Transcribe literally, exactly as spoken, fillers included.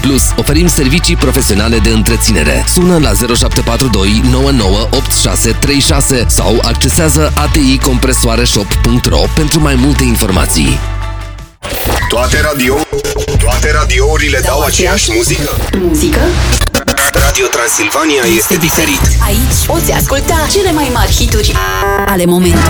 Plus, oferim servicii profesionale de întreținere. Sună la zero șapte patru doi nouă nouă opt șase trei șase sau accesează a t i compresoare shop punct ro pentru mai multe informații. Toate radio, toate radiourile dau aceeași muzică. Muzică? Radio Transilvania este diferit. Aici poți asculta cele mai mari hituri ale momentului.